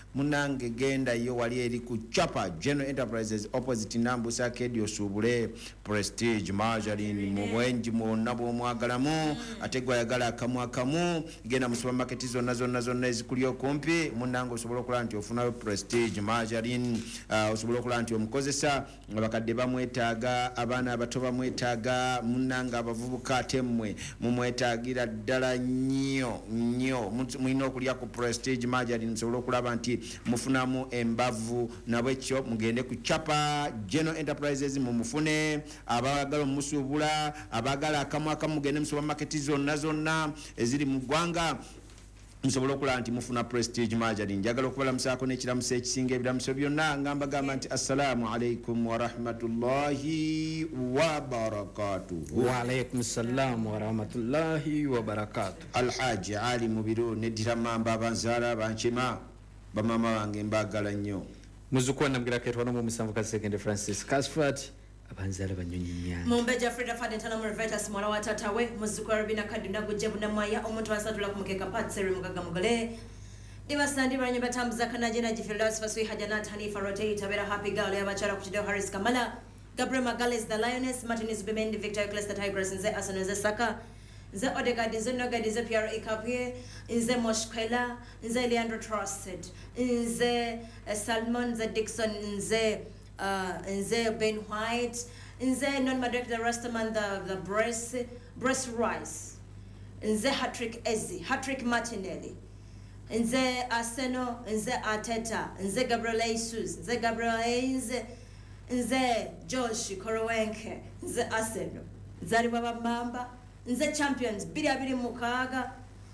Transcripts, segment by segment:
munange genda yo wali eri ku Chapa General Enterprises opposite Nambusa Arcade osubule Prestige Margarine mu bwenji mwonna bw'omwagalamu ate gwe ayagala akamu genda mu supermarket zonna ezikuli okumpi munange osobola okulaba nti ofunayo Prestige Margarine osobola okulaba nti omukozesa abakadde bamwetaaga abaana abato bamwetaaga munange abavubuka ate mmwe mumwetaagira ddala nnyo mulina okulya ku Prestige Margarine musobola okulaba nti mufunamu embavu nabwekyo mugende ku Chapa General Enterprises mumufune abagala omusuubula abagala akamu mugende mu supermarket zonna eziri mu ggwanga musobola okulaba nti mufuna Prestige Margarine. Njagala okubalamusaako n'ekiramuso ekisinga ebiramuso byonna ngamba gamba nti assalamu alaikum wa rahmatullahi wa barakatuh. Wa alaikum assalam wa rahmatullahi wa barakatuh. Alhaji Ali Mubiru neddira mamba abanzaala banchema bamama bange mbagala nnyo. Muzukuwa namgira ketwana mu musanvu ka second Francis Casfat abanzala banyonyi nyanya Mumbeja Frida Fadentana Murveta Smola watatawe muzukuwa Rabina Kaduna Gujebu na Maya omuntu wasatula kumukeka patseri mugaga mugale Diva Sandi banyu batambuza kanaje na Jifildas Fasui Hajanat Hanifa Rotate Tabera Happy Girl yabachara kuchideo Harris Kamala Gabriel Magales the Lioness Martinez Bemendi Victor Class the Tigress nze Asano nze Saka nze Odegaard nze Nogard nze Pierre Ikapie nze Moshkwela nze Leandro Trusted nze Salmon nze Dixon nze Ben White nze non-madrek the Rastaman the breast rice nze Hattrick Martinelli nze Arsenal nze Arteta nze Gabriel Jesus nze Gabriel Hayes nze Josh Korowenke nze Arsenal nze baba mamba nze champions 226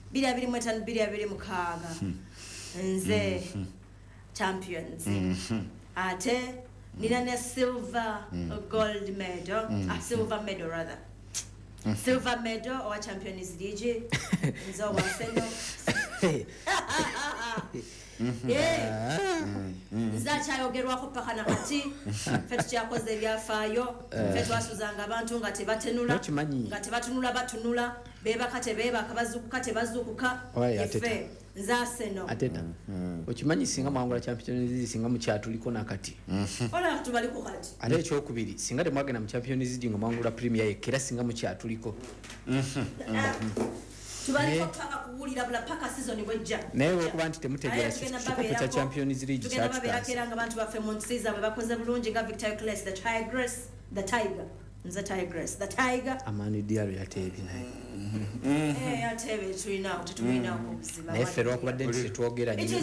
225 nze champions ate nina ne silver gold medal silver medal rather silver medal or champions DJ nzo wa Arsenal nzachayogerwa ko pakana kati fetu kyakoze byafayo fetu asuzanga abantu nga tebatenula batunula beba kabazukuka tebazukuka ife nzaseno ateta okimanyi singa mwangula Champions League singa mu kyatuliko nakati ola tubaliko kati ale ekyokubiri singa temwagenda mu Champions League nga mwangula Premier ekera singa mu kyatuliko tubaliko paka kuwulira bula paka season bwejja naye okuba nti temutegeera kikopo kya Champions League kyatukaza nga abantu baffe mu nsiza bwe bakoze bulungi nga Victor Class the Tiger Amani Diallo yateebi naye yatebe tulina obuzima naye ffe lwakubadde nti tetwogera nnyo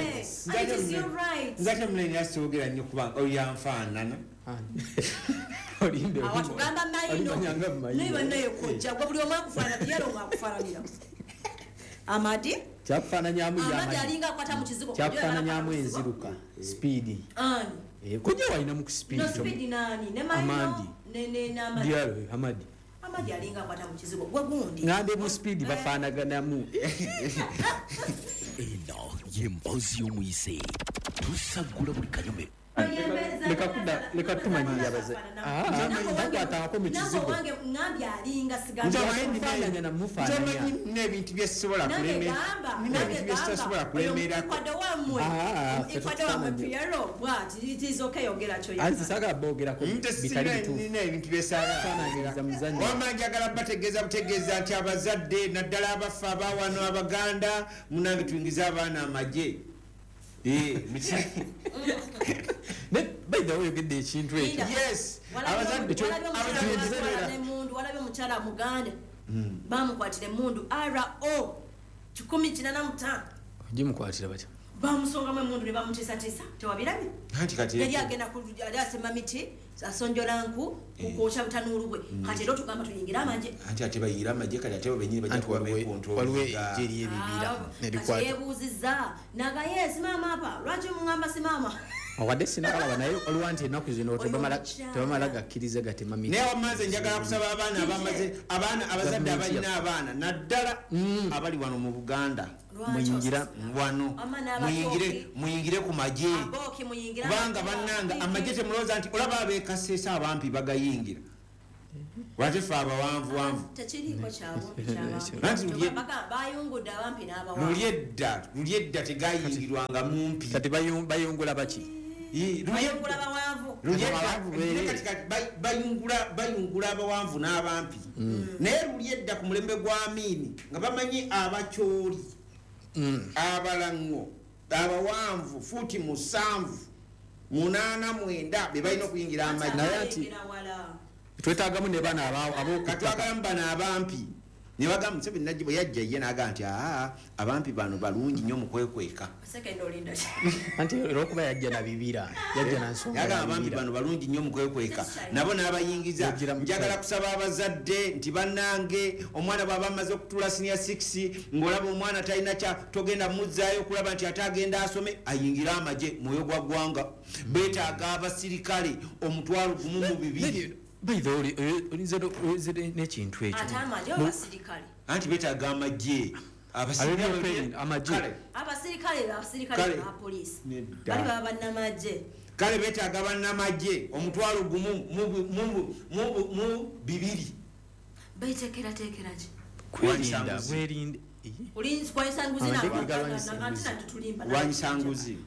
nzate muleni asitwogera nnyo kubanga oyanfaanana olimbe awatugamba mayino naye bannaye kojja gwa buli omu akufaanana yero akufaananira Amadi kyakufaananyamu Amadi alinga akwata mu kizigo kyakufaananyamu enziruka speed kujja walina mu speed no speed nani ne mayino ne Amadi Diallo Amadi alinga akwata mu kizigo gwe gundi ngande mu speed bafaanaganamu eno yempozi y'omuyise tusagula buli kanyome leka tumanyira abaze atawako mu kizigo wange ngambi alinga sigamba na mufaananya n'ebintu byesobola kulemera azisaga boogera ko bitali n'ebintu byesaanagiriza muzanyo wamajagala bategeeza nti abazadde naddala abafu abawano abaganda munange tuyingiza abaana amagye by the way ogedde ekintu ekyo yes mundu walabe mukyala muganda bamukwatira emundu RO 185 ogimukwatira batya bamusonga mu emundu ne bamutiisatiisa tewabirabye yali agenda asema miti asonjola nku kukosha butanuulu bwe kati era tugamba tuyingira amagye anti ate bayira amagye kati ate benyini bajja kubabe control waliwo ejeri ebibira nebikwata yebuuziza naga yes mama apa lwaki mungamba si mama wadde sinakalaba naye olwa nti ennaku zino tebamala gakkirize gatema miti naye wamaze njagala kusaba abaana abazadde abalina abaana naddala abali wano mu Buganda muyingira wano muyingire ku magye kubanga bannanga amagye temulowooza nti olaba abeekaseesa abampi bagayingira lwaki fe abawanvuwanvu tekiriiko kyabo bayungudde abampi n'abawanvu luli edda tegayingirwanga mumpi kati bayungula baki bayungula bawanvu bayungula abawanvu n'abampi naye luli edda ku mulembe gwa Amini nga bamanyi abakyoli abalaŋŋo abawanvu fuuti 7-8 be balina okuyingira amajje naye ati twetaagamu ne bana katwagalamu bano abampi ne bagamba Museveni Najji bwe yajja ye n'agamba nti abampi bano balungi nnyo mu kwekweka anti olwokuba yajja na bibira yajja na nsonga yagamba abampi bano balungi nnyo mu kwekweka nabo n'abayingiza njagala kusaba abazadde nti bannange omwana bw'aba amaze okutuula senior 6 ng'olaba omwana talina kya togenda muzzaayo okulaba nti ate agenda asome ayingire amagye mwoyo gwa ggwanga beetaaga abasirikale 1,200 baitha olinze n'ekintu ekyo anti beetaaga amagye abasirikale ba poliisi bali baba bannamagye kale beetaaga bannamagye 1,200 bayiteekerateekera ki bwerinde lwanyisanguzi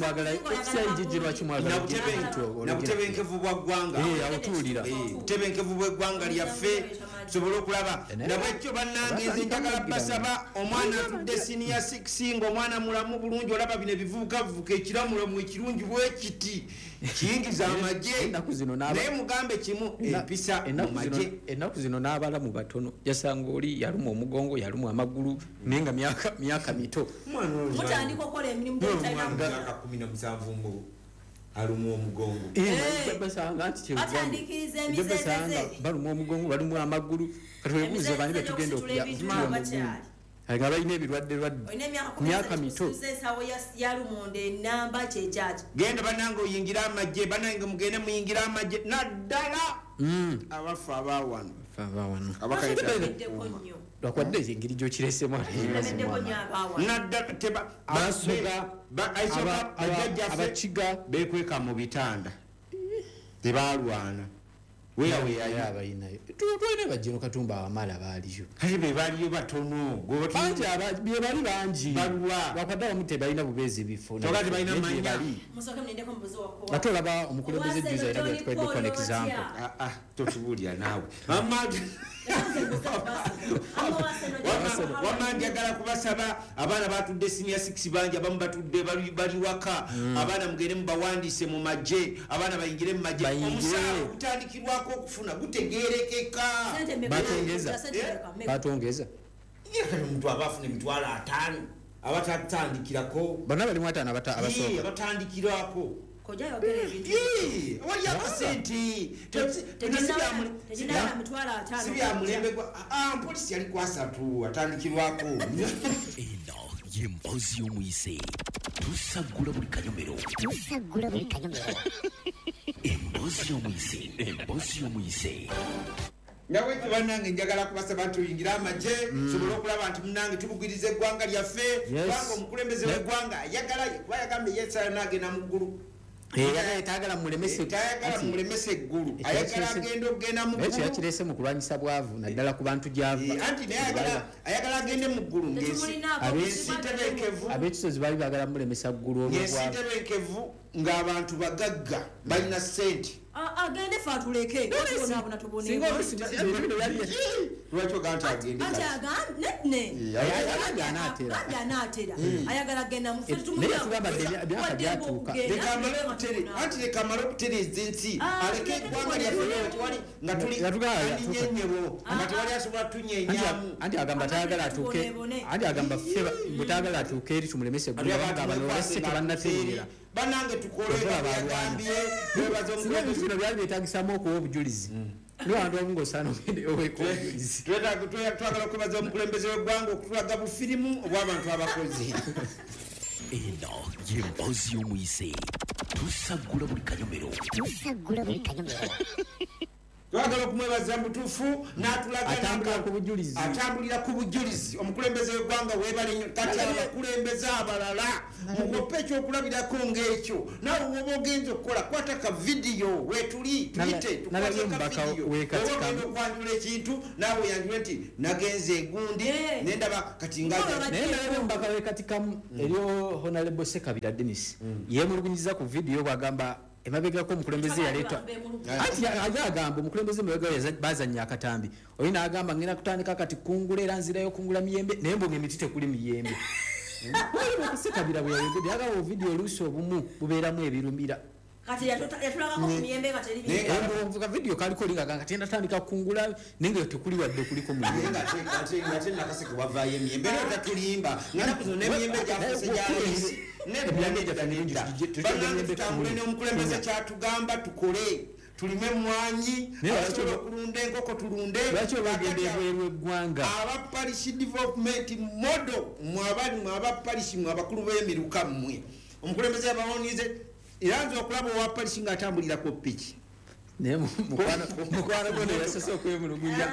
nabutebenkevu bwa ggwanga butebenkevu bw'eggwanga lyaffe tusobole okulaba nabwekyo bannange nze njagala basaba omwana atudde senior 6 ng'omwana mulamu bulungi olaba bino ebivubukavubuka ekiramulamu ekirungi bwekiti kiyingiza amagye naye mugambe kimu empisa mu magye ennaku zino n'abalamu batono yasanga oli yaluma omugongo yaluma amagulu naye nga myaka mito mutandika okukola emirimu myaka 17 ngo aluma omugongo basanga nti batandikiriza emizezeze baluma omugongo baluma amagulu kati webuuze bani betugenda okya nga balina ebirwadde myaka mito ensawo yalumonde enamba kyekyaki genda bannange oyingira amagye bannange mugende muyingira amagye naddala abafu abawano lwakwadde engeri gyokiresemu abakiga bekweka mu bitanda tebalwana weyaweyayoabalinayo tulina bajjeno Katumba Wamala baaliyo kale be baaliyo batono bye bali bangi lwakwadde abamu tebalina bubeezi bifo tebalina manya ate olaba omukulembeze juza era bwetweddeko n'example totubuulira naawe wamma njagala kubasaba abaana batudde senior 6 bangi abamu batudde bali waka abaana mugende mubawandiise mu magye abaana bayingire mu magye omusaala gutandikirwako okufuna gutegerekeka batongeza omuntu aba afuna emitwalo 5 abatatandikirako bonna balimu 5 abasooka abatandikirako wali akasente sibyamulembe polisi yali kwasatu atandikirwako eno yempozi y'omuyise tusagula buli kanyomero empozi y'omuyise nyawekyo bannange njagala kubasaba nti oyingira amagye sobola okulaba nti munange tubugiriza eggwanga lyaffe kubanga omukulembeze w'eggwanga ayagala kuba yagambye yesala n'agenda mu ggulu tayagala mulemese eggulu ayagala agenda okugenda mu ggulu yakirese mu kulwanyisa bwavu naddala ku bantu gyava anti naye ayagala agende mu ggulu ab'ekisozi baali bagala mulemesa ggulu olwobwavu ng'abantu bagagga balina ssente agende fe atuleke lwaki ogamba nti anaatera ayagala agenda myaka gyatuuka anti leka amale okutereza ensi aleke eggwanga lyaffe nga tulinyenyewo nga tewali asobola tunyenyamu anti agamba tayagala atuuke anti agamba ffe bwetayagala atuuke eri tumulemesa eggulu nga banoolese tebannatereera banange tukole bagambye bebaza omukulembeze bino byali byetagisamu okuwa obujulizi lwantu omu ng'osaana ogende oweeka obujulizi twagala okwebaza omukulembeze w'eggwanga okutulaga bufirimu obw'abantu abakozi eno yempozi y'omuyise tusagula buli kanyomero twagala okumwebaza mutuufu atambulira ku bujulizi omukulembeze w'eggwanga weebale nnyo kati abakulembeze abalala mukope ekyokulabirako ng'ekyo nawe woba ogenza okukola kwata ka vidiyo wetuli tuyite tukwatekavidiyo okwanjula ekintu naawe yanjule nti nagenze egundi nendaba kati ngaomubaka wekatikamu eryo Honorable Sekabira Dennis yemulugunyiza ku vidiyo bwagamba emabegako omukulembeze yaleeta anti agamba omukulembeze mubega bazanya akatambi oyo n'agamba ngenda kutandika kati kungula era nzirayo kungula miyembe naye mbonga emiti tekuli miyembe Sekabira bwe yayogedde yagamba ovidiyo oluusi obumu bubeeramu ebirumira kati yatulagako ku miyembe nga teri mvuga vidiyo kaliko linga kati natandika kungula nenga tekuli wadde kuliko muyembe ate nakaseke wavaayo emiyembe tatulimba nganakuzo n'emiyembe gyafuse gyalisi tutambule n'omukulembeze kyatugamba tukole tulime mwanyi abasobola okulunda enkoko tulunde aba parish development model mwabali mwaba parish mwabakulu b'emiruka mmwe omukulembeze yabawonize era nze okulaba owa parish ng'atambulirako piki naye mukwano gwono yasose okwemulugunya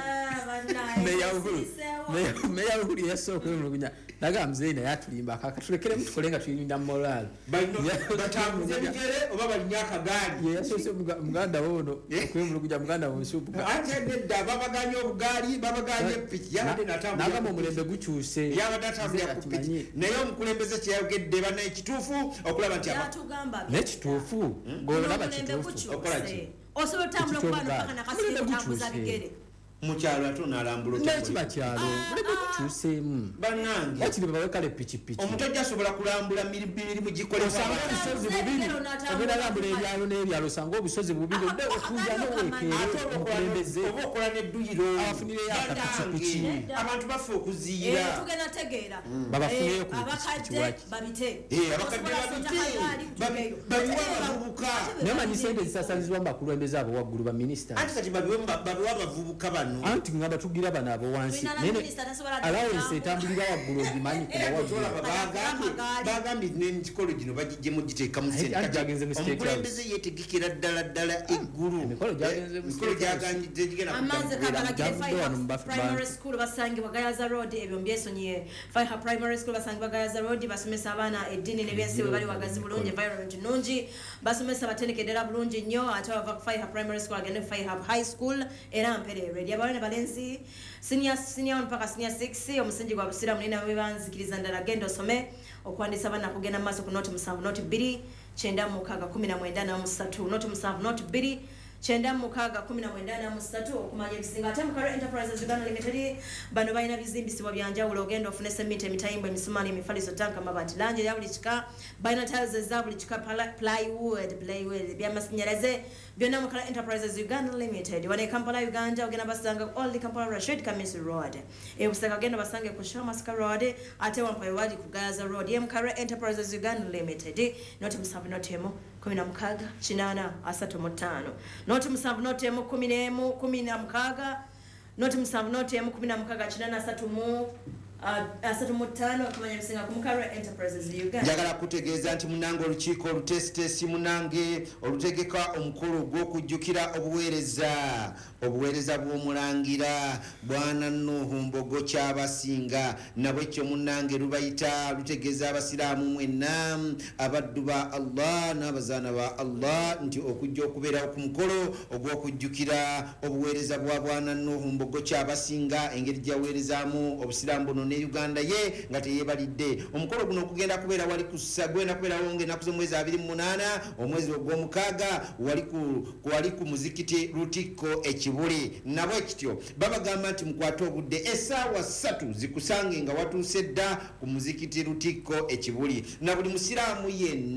meya uhuru yasose okwemulugunya naga mzee naye atulimba akatulekeremu tukole nga tulinda moral batambuze bigere oba balinnya akagaali yasose muganda wono okwemulugunya muganda wonsupuka ate nedda babaganye obugaali babaganye piki yabadde natambulnagamba omulembe gukyuse yabadde atambulira ku piki naye omukulembeze kyeyayogedde bana ekituufu okulaba nti nekituufu ng'olaba kituufu okolaki osobola otambula okubana paka nakasike otambuza bigere mukyalo ate onalambula nekibakyalo mulembe gukyuseemu bannange wakiri babawekale pikipiki omuntu ajja asobola kulambula mirimu gikolesanga obusozi bubiri ogenda alambula ebyalo n'ebyalo osanga obusozi bubiri odde okuja n'owekeere omukulembeze oba okola n'edduyiro abafunireyo akapikipiki abantu bafe okuziira tugenda tegeera babafuneyo ku abakadde babite abakadde babiwa abavubuka namanyi sente zisasanizibwa mu bakulembeze abo waggulu baminisita anti kati babiwa abavubuka bano anti ngamba tugira bano abo wansi alawensi etambulira waggulu ogimanyi bagambye n'emikolo gino bagijjemu giteekamu omukulembeze yeetegekera ddala eggulu emikolo primary school basangibwa Gayaza Road ebyo mbyesonyiye Faiha Primary School basangibwa Gayaza Road basomesa abaana eddiini n'ebyensi bwe bali wagazi bulungi environment nungi basomesa batenekedera bulungi nnyo ate bava ku Faiha Primary School agende Faiha High School era mpereere abaana balenzi senior mpaka senior 6 omusingi gwa busiramu nina webanzikiriza ndala gendo osome okwandisa abana kugenda maaso ku noti 7 noti 2 kyenda mukaga 19 noti 7 noti 2 kyenda mukaga 19 okumanya ebisinga ate Mukara Enterprises Uganda Limited bano balina bizimbisibwa byanjawulo ogenda ofune sementi emitayimbo emisumali emifaliso tanka mabati lanje ya buli kika balina tiles za buli kika plywood byamasannyalaze byonna Mukara Enterprises Uganda Limited wane Kampala Uganda ogenda basanga Old Kampala Rashid Kamis Road ebusaka ogenda basange ku Shamaska Road ate wampayo wali ku Gaza Road ye Mukara Enterprises Uganda Limited noti 7 noti 16 835 noti 7 noti 11 16 noti 7 noti 16 835 akamanya bisinga ku Mukara Enterprises Uganda njagala kutegeeza nti munange olukiiko olutesitesi munange olutegeka omukolo gw'okujjukira obuweereza bw'omulangira bwana Nuhu Mbogo Kyabasinga nabwe ekyo munange lubayita lutegeeza abasiraamu mwenna abaddu ba Allah n'abazaana ba Allah nti okujja okubeerawo ku mukolo ogw'okujjukira obuweereza bwa bwana Nuhu Mbogo Kyabasinga engeri gyaweerezaamu obusiraamu buno ne Uganda ye nga teyebalidde omukolo guno kugenda kubeera wali gwenda kubeerawo ng'ennaku z'omwezi 28 omwezi ogw'omukaaga wali ku muzikiti Lutikko Ekibuli nabwe ekityo babagamba nti mukwate obudde essaawa 3 zikusange nga watuuse dda ku muzikiti Lutikko Ekibuli na buli musiraamu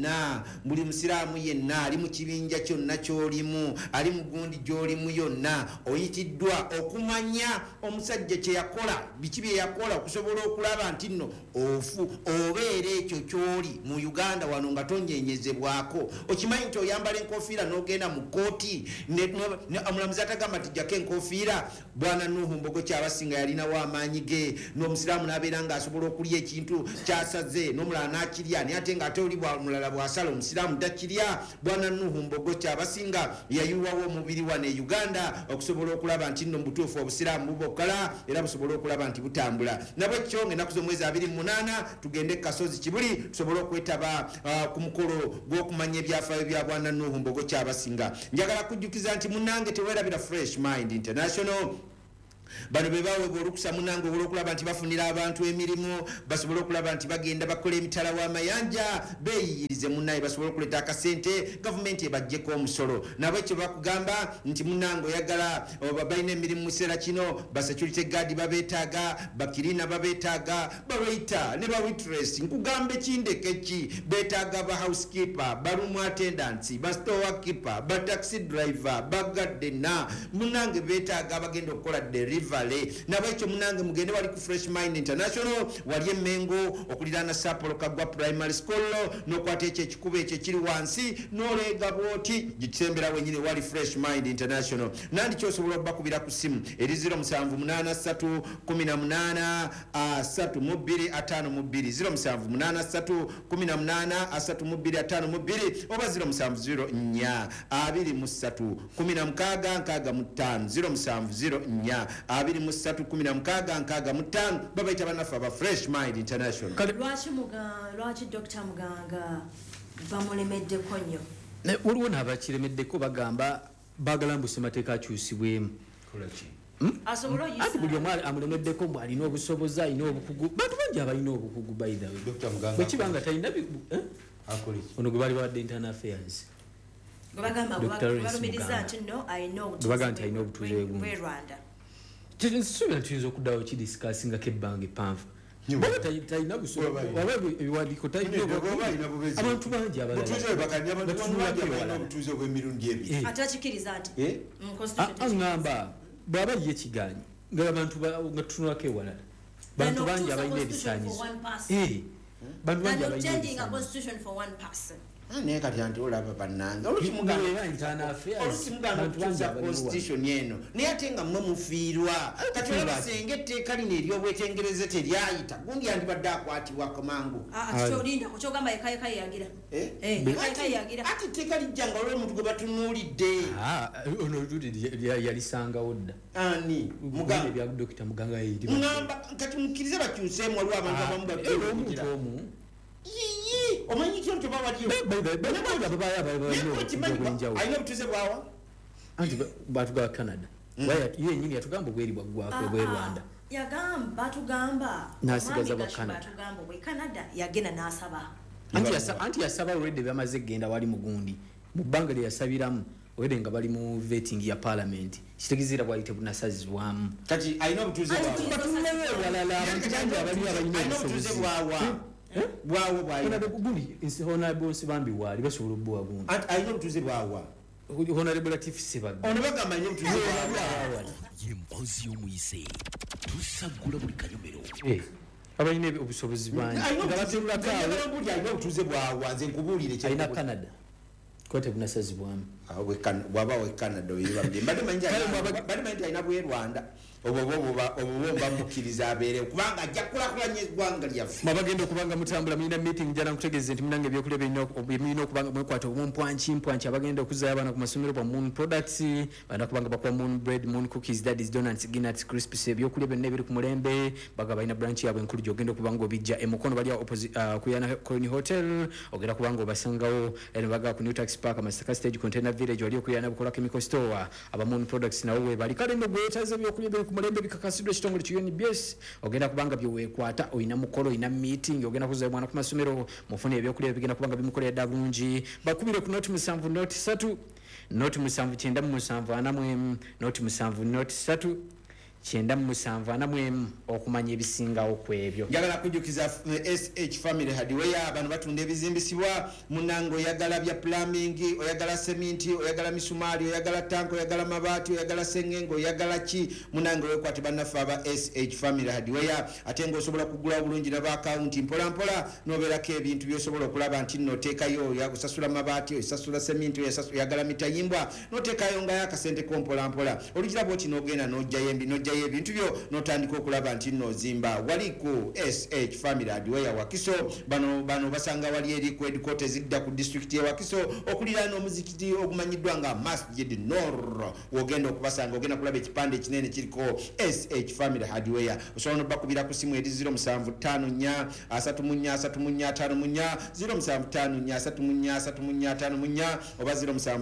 yenna ali mu kibinja kyonna ky'olimu ali mu gundi gy'olimu yonna oyitiddwa okumanya omusajja kye yakola biki bye yakola okusobola okulaba nti nno obeera ekyo kyoli mu Uganda wano nga tonyenyezebwako okimanyi nti oyambala enkofiira n'ogenda mu kooti omulamuzi atagamba nti jjako enkofiira bwana Nuhu Mbogo Kyabasinga yalinawo amaanyi ge n'omusiraamu n'abeera ng'asobola okulya ekintu kyasaze n'omulala n'akirya naye ate ng'ate oli mulala bw'asala omusiraamu takirya bwana Nuhu Mbogo Kyabasinga yayiwawo omubiri wano e Uganda okusobola okulaba nti nno mu butuufu obusiraamu bubokkala era busobola okulaba nti butambula nabwe kyo ng'ennaku z'omwezi 28 tugende Kasozi Kibuli tusobole okwetaba ku mukolo gw'okumanya ebyafaayo bya bwana Nuhu Mbogo Kyabasinga. Njagala kujjukiza nti munnange teweerabira Fresh Mind International bano be baweebwa olukusa munange olw'okulaba nti bafunira abantu emirimu, basobole okulaba nti bagenda bakola emitala w'amayanja, beeyiyirize munnaye basobole okuleeta akasente gavumenti ebaggyeko omusolo. Nabo ekyo bakugamba nti munange oyagala balina emirimu mu kiseera kino, ba security guard babeetaaga, bakirina babeetaaga, bawaiter ne bawaitress, nkugamba ekindeke ki, beetaaga ba housekeeper, ba room attendants, ba store keeper, ba taxi driver, ba gardener, munange beetaaga abagenda okukola delivery. Nabo ekyo munange mugende wali ku Fresh Mind International wali emengo okuliraana Sapolo Kagwa Primary School n'okwata ekyo ekikubo ekyo kiri wansi n'olega bwoti gikisembera wenyine wali Fresh Mind International. Nandi kyosobola bakubira ku simu eri 0783 18 352 0783 18 352 oba 0704 23 16 23 babaita banafa ba Fresh Mind International. Lwaki Dr. Muganga bamulemedde konyo? Waliwo n'abakiremeddeko bagamba bagala mbu ssemateeka akyusibwemu. Asobola oyisa. Ati buli omu amulemeddeko mbu alina obusobozi, alina obukugu. Bantu bangi abalina obukugu by the way. Dr. Muganga. Bwe kiba nga talina akoleki. ono gwe bali bawadde internal affairs. Bagamba balumiriza nti no alina obutuuze bwe Rwanda. Tusuubira tuyinza okuddawo kidisikasinga kebbanga eppanvu. Baba talina busobozi waba ebiwandiiko talina abantu bangi obutuuze bw'emirundi ebiri. Atakikiriza nti aŋŋamba bw'aba ye kiganyi ng'abantu nga tutunulako ewalala bantu bangi abalina ebisaanyizo. Bantu bangi abalina ebisaanyizo. Naye kati anti olaba bannange olukimugaolukimugamutuza constitution eno naye ate nga mmwe mufiirwa kati olabasenga etteeka lino eryobwetengereze teryayita gundi yandibadde akwatibwa mangu. Kyogamba yekayeka yeyagira ati etteeka lijja nga olwo omuntu gwe batunuulidde ono yalisangawo dda ani ebya Dr. Muganga ŋŋamba kati mukkirize bakyuseemu waliwo abantu abamu omuntu omu omanyi kyo nti alina obutuuze bwawa anti batugaba Canada yenyini yatugamba obweri bwaggwako bwe Rwanda batugamba nasigaza bwa Canada yagenda n'asaba anti yasaba already byamaze genda wali mugundi mu bbanga lye yasabiramu wede nga bali mu vetting ya parliament kitegezera bwali tebunasazibwamu kati alina obutuuze bwawa bwali honorable Nsibambi wali basobola obbuwa gundi alina obutuuze bwawa honorable Latif Sebaga ono bagamba alina obutuuze bwawa Yempozi y'omuyise tusagula buli kanyomero abalina obusobozi bangi nga baterulako alina obutuuze bwawa nze nkubuulire alina Canada kote bunasazibwamu bwaba we Canada oyibambye mbadde manyi alina bwe Rwanda obubomba mukkiriza abeerewo kubanga ajja kukulakulanya eggwanga lyaffe mwabagenda okubanga mutambula mulina meeting jala nkutegeeze nti munange ebyokulya birina okubanga mwekwata omumpwanki abagenda okuzaayo abaana ku masomero bwa Moon Products balina kubanga bakuwa Moon Bread, Moon Cookies, Daddy's Donuts, Guinness Crisps ebyokulya byonna ebiri ku mulembe baga balina branch yaabwe enkulu gyogenda okubanga obijja emukono bali kuyana Colony Hotel ogenda kubanga obasangawo eno baga ku New Tax Park Masaka Stage Container Village wali okuyana bukola chemical store aba Moon Products nawo we bali kale nogwetaze ebyokulya ku mulembe bikakasidwe ekitongole ki UNBS ogenda kubanga byewekwata oyina mukolo oyina meeting ogenda kuza mwana ku masomero mufune ebyokulya bigenda kubanga bimukoledde bulungi bakubire ku noti 7 noti 3 noti 7 kyenda mu 7 anamwe noti 7 noti 3 kyenda mu 7 anamwe okumanya ebisingawo kwebyo njagala kujjukiza SH Family Hardware abantu batunda ebizimbisibwa munango oyagala bya plumbing oyagala cement oyagala misumali oyagala tanko oyagala mabati oyagala sengengo oyagala ki munango wekwate banafa aba SH Family Hardware ate ngosobola kugula bulungi na ba account mpola noberako ebintu byosobola okulaba nti noteekayo yakusasula mabati oyasasula cement oyagala mitayimbwa noteekayo nga yakasente kompola olukira bwoti nogenda nojja n'oggyayo ebintu byo n'otandika okulaba nti nno ozimba wali ku SH Family Hardware Wakiso. Bano basanga wali eri ku headquarters ezidda ku district ya Wakiso okuliraana omuzikiti ogumanyiddwa nga Masjid Nur. Wogenda okubasanga ogenda kulaba ekipande ekinene kiriko SH Family Hardware. Osobola n'obbakubira ku simu eri 0754 34 0754 oba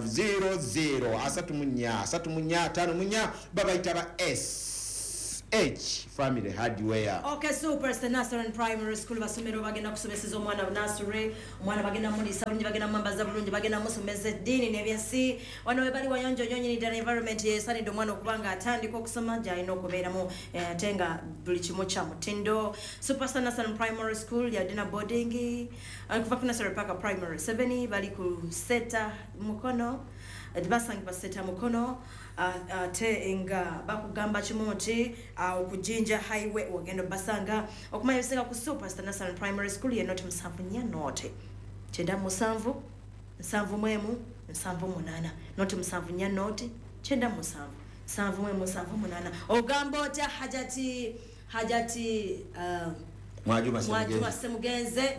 0700 babayita ba SH Family Hardware. Okay, super. It's the Nasser Primary School. Basomero bagenda kusomeseza omwana wa nursery, omwana bagenda mulisa bulungi, bagenda mambaza bulungi, bagenda musomeza eddiini n'ebyensi. Wano we bali wayonjo nyonyi ddala environment yesanidde omwana okubanga atandika okusoma gy'alina okubeeramu ate nga buli kimu kya mutindo. Superstar Nasser Primary School yadina boarding kuva ku nursery paka primary 7 bali ku Seta Mukono. Basangi baseta Mukono. Ate nga bakugamba kimu nti okujinja highway ogenda basanga okumanya bisinga ku Superstar National Primary School ye noti musanvu nya note chenda musanvu musanvu mwemu musanvu munana noti musanvu nya note chenda musanvu musanvu mwemu musanvu munana ogamba ota hajati Mwajuma Semugenze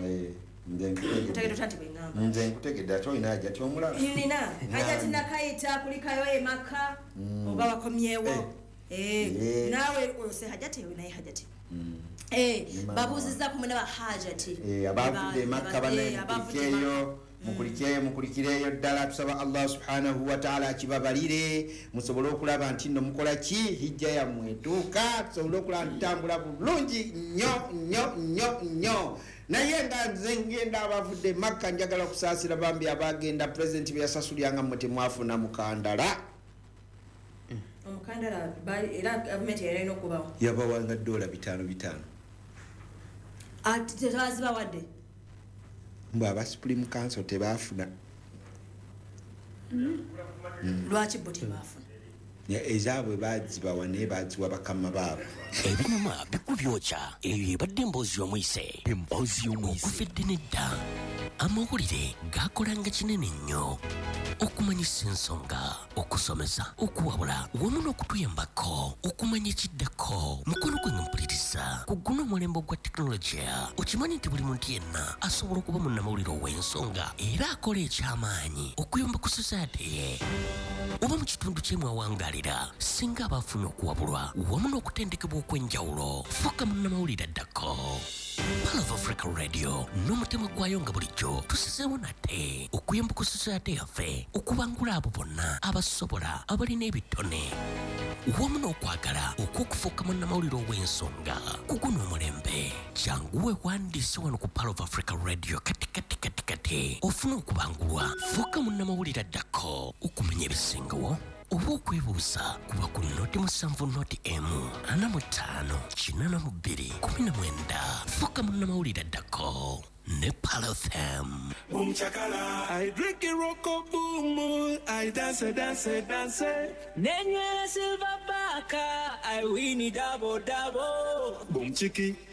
nze nkutegedde ate olina hajati omulala nina hajati nakayita kulikayo emaka oba wakomyewo nawe ose hajati naye hajati babuuziza ku mwana wa hajati abavudde emakka banayemukirikeeyo mukulikireeyo ddala. Tusaba Allah subhanahu wa ta'ala akibabalire musobole okulaba nti nno mukola ki hijja yammwe etuuka tusobole okulaba ntambula bulungi nnyo. Naye nga nze ngenda abavudde emakka njagala kusaasira bambi abagenda pulezidenti beyasasuliranga mmwe temwafuna mukandala. Omukandala era gavumenti erina okubawo yabawanga $5 ati tebazibawadde mbwe aba Supreme Council tebaafuna. Lwaki bo tebaafuna? Ezaabwe bazibawa naye baziwa bakama baabo. Ebinyuma bikubyokya eyo ebadde emboozi y'omuyise okufedde nedda amawulire gakolanga kinene nnyo okumanyisa ensonga okusomesa okuwabula wamu n'okutuyambako okumanya ekiddako mukono gwe nga mpuliriza ku guno omulembe gwa tekinologiya okimanyi nti buli muntu yenna asobola okuba munnamawulire ow'ensonga era akola eky'amaanyi okuyamba ku society ye oba mu kitundu kyemu awangalira singa abaafuna okuwabulwa wamu n'okutendekebwa okw'enjawulo fuuka munnamawulire addako. Pearl of Africa Radio n'omutima gwayo nga bulijjo tusizeewo nate okuyamba ku society yaffe okubangula abo bonna abasobola abalina ebitone wamu n'okwagala okw'okufuuka munnamawulire ow'ensonga ku guno omulembe. Janguwe wandiise wano ku Pearl of Africa Radio kati ofuna okubangulwa fuuka munnamawulire addako okumanya ebisingawo oba okwebuuza kuba ku noti 7 noti emu 45 fuuka munnamawulire addako ne Pearl FM. I drink a rocko boom, I dance. Nenye silver baka, I win it double. Boom chiki.